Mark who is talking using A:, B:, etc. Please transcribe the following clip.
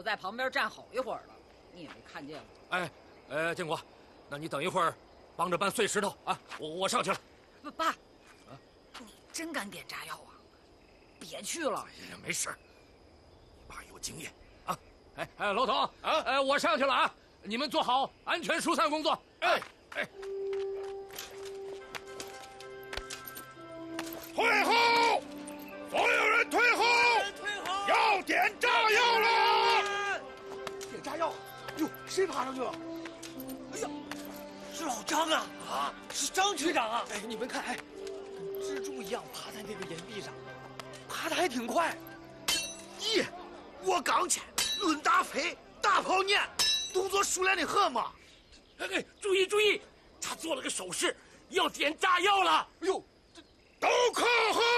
A: 在旁边站好一会儿了，你也没看见我。
B: 哎，建国，那你等一会儿，帮着搬碎石头啊！我上去了。
A: 爸，你真敢点炸药啊？别去了。
B: 哎呀，没事，你爸有经验啊。哎，老董啊，我上去了啊，你们做好安全疏散工作。哎。
C: 退后！所有人退后！要点炸药了！
D: 点炸药！哟，谁爬上去了？哎呀，是老张啊！啊，是张区长啊！哎，你们看，哎，跟蜘蛛一样爬在那个岩壁上，爬得还挺快。
E: 咦，我刚去，论打飞，大跑撵，动作熟练的很嘛。
C: 哎，注意，他做了个手势，要点炸药了。
D: 哎呦！
C: 都靠后！